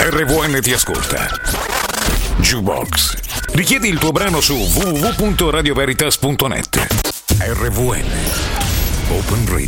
RVN ti ascolta. Jukebox. Richiedi il tuo brano su www.radioveritas.net. RVN Open Radio.